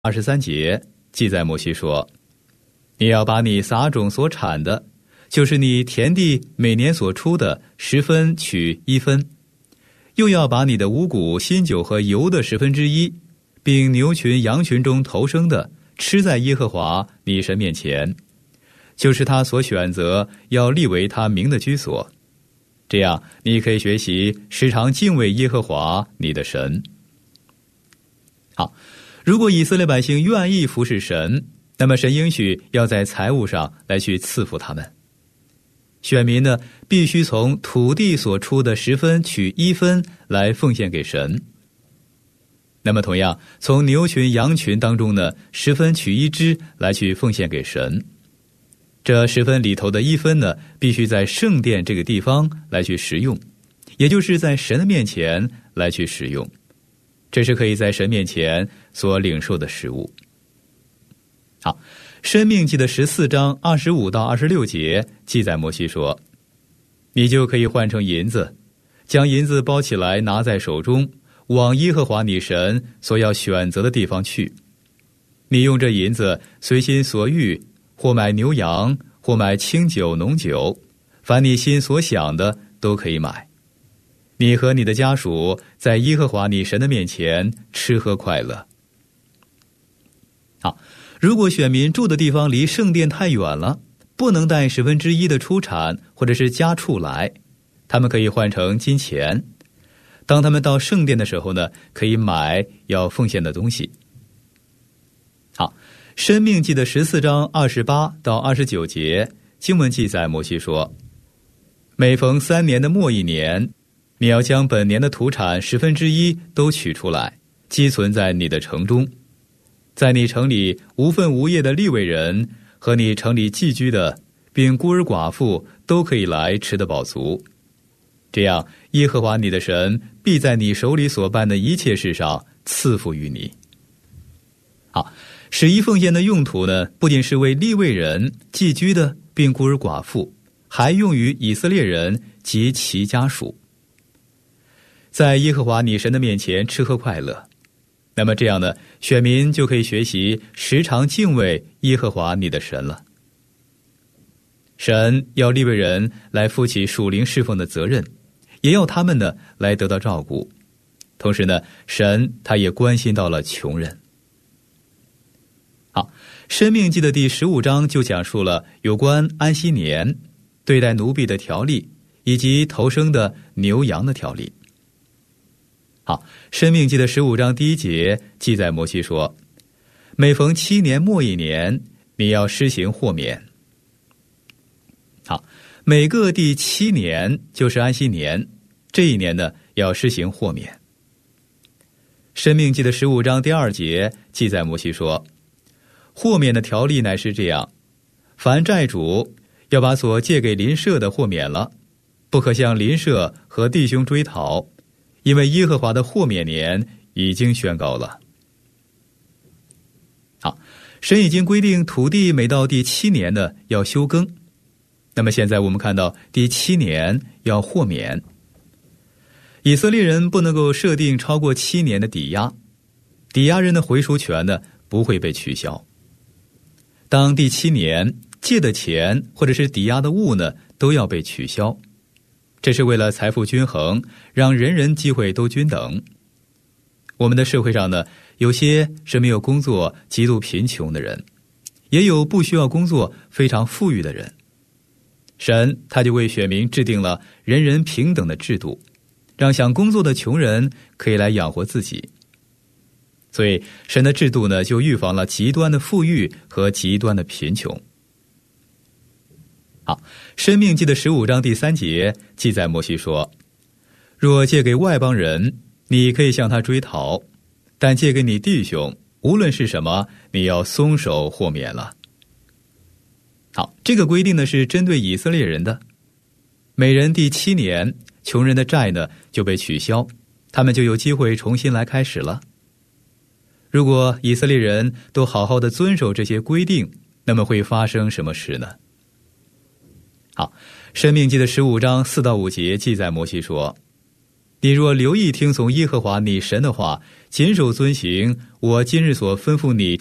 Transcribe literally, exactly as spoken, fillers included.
二十三节记载摩西说，你要把你撒种所产的，就是你田地每年所出的十分取一分，又要把你的五谷、新酒和油的十分之一，并牛群、羊群中头生的，吃在耶和华你神面前，就是他所选择要立为他名的居所。这样你可以学习时常敬畏耶和华你的神。好，如果以色列百姓愿意服侍神，那么神应许要在财务上来去赐福他们。选民呢，必须从土地所出的十分取一分来奉献给神。那么同样，从牛群、羊群当中呢，十分取一只来去奉献给神。这十分里头的一分呢，必须在圣殿这个地方来去食用，也就是在神的面前来去使用。这是可以在神面前所领受的食物。好，申命记的十四章二十五到二十六节记载摩西说，你就可以换成银子，将银子包起来拿在手中，往耶和华你神所要选择的地方去。你用这银子随心所欲，或买牛羊，或买清酒浓酒，凡你心所想的都可以买。你和你的家属在耶和华你神的面前吃喝快乐。好，如果选民住的地方离圣殿太远了，不能带十分之一的出产或者是家畜来，他们可以换成金钱。当他们到圣殿的时候呢，可以买要奉献的东西。好，申命记的十四章二十八到二十九节经文记载摩西说，每逢三年的末一年，你要将本年的土产十分之一都取出来，积存在你的城中。在你城里无分无业的利未人和你城里寄居的，并孤儿寡妇都可以来吃得饱足。这样，耶和华你的神必在你手里所办的一切事上赐福于你。好，十一奉献的用途呢，不仅是为利未人、寄居的并孤儿寡妇，还用于以色列人及其家属。在耶和华你神的面前吃喝快乐，那么这样呢，选民就可以学习时常敬畏耶和华你的神了。神要利未人来负起属灵侍奉的责任，也要他们呢来得到照顾。同时呢，神他也关心到了穷人。好，申命记的第十五章就讲述了有关安息年、对待奴婢的条例，以及头生的牛羊的条例。好，申命记的十五章第一节记载摩西说，每逢七年末一年，你要施行豁免。好，每个第七年就是安息年，这一年呢要施行豁免。申命记的十五章第二节记载摩西说，豁免的条例乃是这样，凡债主要把所借给邻舍的豁免了，不可向邻舍和弟兄追讨，因为耶和华的豁免年已经宣告了。好，神已经规定土地每到第七年呢要休耕，那么现在我们看到第七年要豁免。以色列人不能够设定超过七年的抵押，抵押人的回赎权呢不会被取消。当第七年借的钱或者是抵押的物呢都要被取消，这是为了财富均衡，让人人机会都均等。我们的社会上呢，有些是没有工作极度贫穷的人，也有不需要工作非常富裕的人。神他就为选民制定了人人平等的制度，让想工作的穷人可以来养活自己。所以神的制度呢，就预防了极端的富裕和极端的贫穷。好，申命记的十五章第三节记载摩西说，若借给外邦人，你可以向他追讨，但借给你弟兄，无论是什么，你要松手豁免了。好，这个规定呢是针对以色列人的，每人第七年，穷人的债呢就被取消，他们就有机会重新来开始了。如果以色列人都好好的遵守这些规定，那么会发生什么事呢？好，申命记的十五章四到五节记载摩西说， 你若留意听从耶和华你神的话，谨守遵行我今日所吩咐你